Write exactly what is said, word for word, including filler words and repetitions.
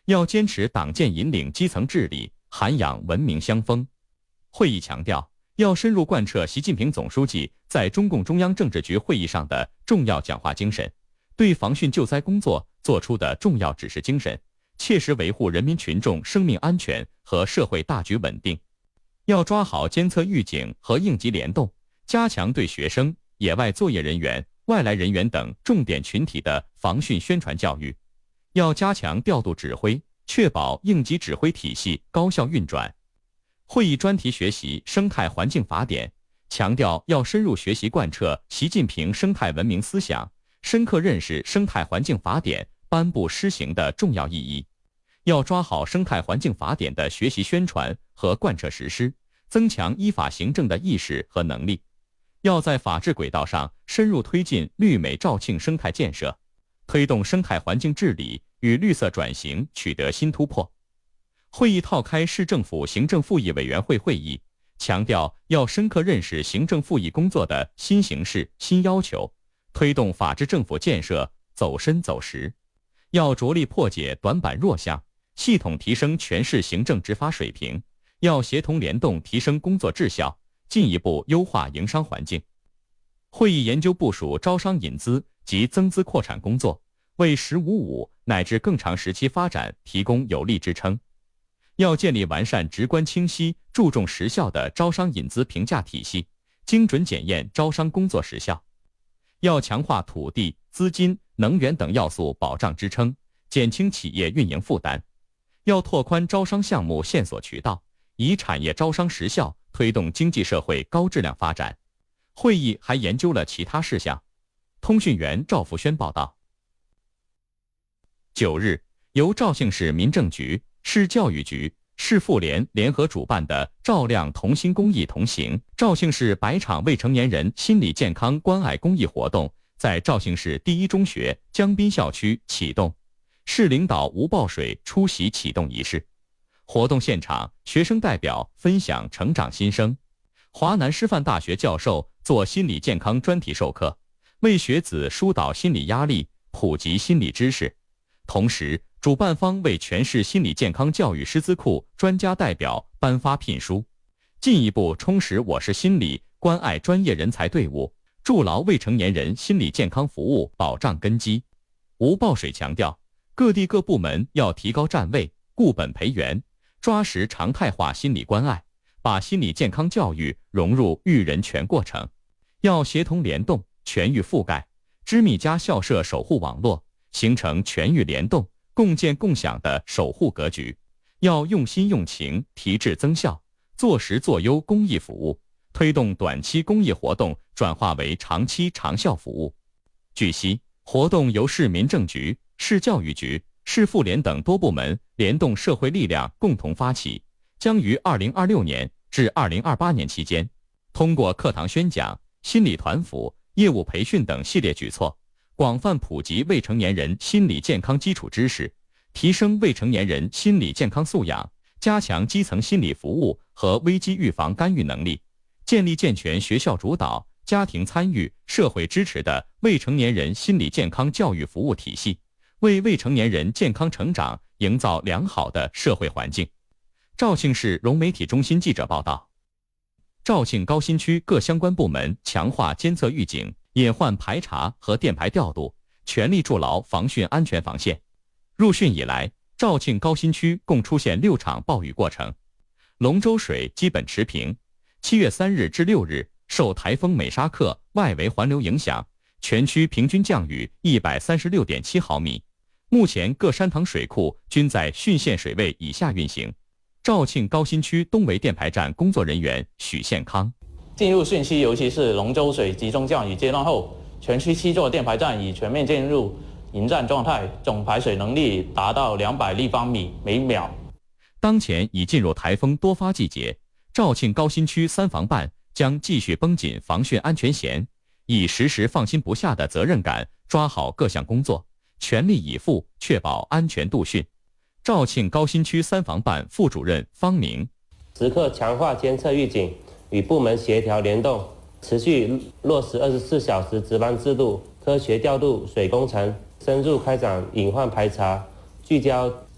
要坚持党建引领基层治理，涵养文明乡风。会议强调，要深入贯彻习近平总书记在中共中央政治局会议上的重要讲话精神，对防汛救灾工作作出的重要指示精神，切实维护人民群众生命安全和社会大局稳定。要抓好监测预警和应急联动，加强对学生、野外作业人员、外来人员等重点群体的防汛宣传教育。要加强调度指挥，确保应急指挥体系高效运转。会议专题学习《生态环境法典》，强调要深入学习贯彻习近平生态文明思想，深刻认识《生态环境法典》颁布施行的重要意义。要抓好《生态环境法典》的学习宣传和贯彻实施，增强依法行政的意识和能力。要在法治轨道上深入推进绿美肇庆生态建设，推动生态环境治理与绿色转型取得新突破。会议套开市政府行政复议委员会会议，强调要深刻认识行政复议工作的新形势、新要求，推动法治政府建设走深走实。要着力破解短板弱项，系统提升全市行政执法水平，要协同联动提升工作质效，进一步优化营商环境。会议研究部署招商引资及增资扩产工作，为“十五五”乃至更长时期发展提供有力支撑。要建立完善、直观清晰、注重实效的招商引资评价体系，精准检验招商工作实效。要强化土地、资金、能源等要素保障支撑，减轻企业运营负担。要拓宽招商项目线索渠道，以产业招商实效推动经济社会高质量发展。会议还研究了其他事项。通讯员赵福轩报道。九日，由肇庆市民政局、市教育局、市妇联联合主办的照亮同心公益同行肇庆市百场未成年人心理健康关爱公益活动在肇庆市第一中学江滨校区启动，市领导吴报水出席启动仪式。活动现场，学生代表分享成长心声，华南师范大学教授做心理健康专题授课，为学子疏导心理压力，普及心理知识。同时，主办方为全市心理健康教育师资库专家代表颁发聘书，进一步充实我市心理关爱专业人才队伍，筑牢未成年人心理健康服务保障根基。吴报水强调，各地各部门要提高站位，固本培元，抓实常态化心理关爱，把心理健康教育融入育人全过程，要协同联动，全域覆盖，知密家校舍守护网络，形成全域联动、共建共享的守护格局。要用心用情，提质增效，做实做优公益服务，推动短期公益活动转化为长期长效服务。据悉，活动由市民政局、市教育局、市妇联等多部门联动社会力量共同发起，将于二零二六年至二零二八年期间，通过课堂宣讲、心理团辅、业务培训等系列举措，广泛普及未成年人心理健康基础知识，提升未成年人心理健康素养，加强基层心理服务和危机预防干预能力，建立健全学校主导、家庭参与、社会支持的未成年人心理健康教育服务体系，为未成年人健康成长营造良好的社会环境。肇庆市融媒体中心记者报道，肇庆高新区各相关部门强化监测预警、隐患排查和电排调度，全力筑牢防汛安全防线。入汛以来，肇庆高新区共出现六场暴雨过程，龙舟水基本持平。七月三日至六日，受台风美沙克外围环流影响，全区平均降雨一百三十六点七毫米。目前各山塘水库均在汛限水位以下运行。肇庆高新区东围电排站工作人员许宪康： 进入汛期，尤其是龙舟水集中降雨阶段后，全区七座电排站已全面进入迎战状态，总排水能力达到两百立方米每秒。 当前已进入台风多发季节，肇庆高新区三防办将继续绷紧防汛安全弦，以时时放心不下的责任感抓好各项工作，全力以赴确保安全度汛。肇庆高新区三防办副主任方明： 时刻强化监测预警，与部门协调联动，持续落实二十四小时值班制度，科学调度水工程，深入开展隐患排查，聚焦